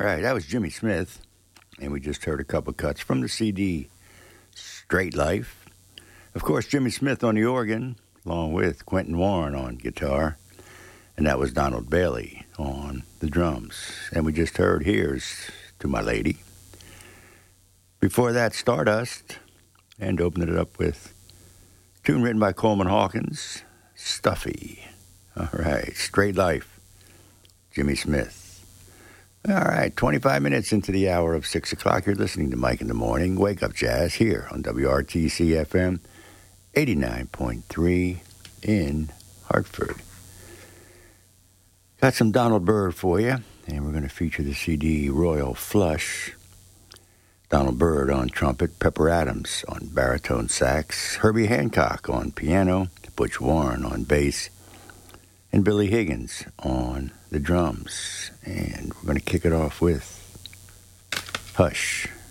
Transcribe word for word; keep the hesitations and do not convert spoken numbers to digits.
right, that was Jimmy Smith, and we just heard a couple cuts from the C D Straight Life. Of course, Jimmy Smith on the organ, along with Quentin Warren on guitar, and that was Donald Bailey on the drums. And we just heard Here's to My Lady. Before that, Stardust, and opened it up with a tune written by Coleman Hawkins, Stuffy. All right, Straight Life, Jimmy Smith. All right, twenty-five minutes into the hour of six o'clock. You're listening to Mike in the Morning, Wake Up Jazz, here on W R T C F M eighty-nine point three in Hartford. Got some Donald Byrd for you, and we're going to feature the C D Royal Flush. Donald Byrd on trumpet, Pepper Adams on baritone sax, Herbie Hancock on piano, Butch Warren on bass, and Billy Higgins on the drums. And we're going to kick it off with Hush.